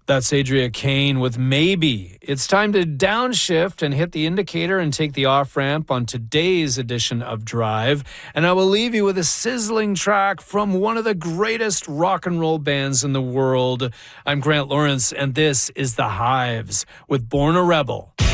That's Adria Kane with Maybe. It's time to downshift and hit the indicator and take the off-ramp on today's edition of Drive. And I will leave you with a sizzling track from one of the greatest rock and roll bands in the world. I'm Grant Lawrence, and this is The Hives with Born a Rebel.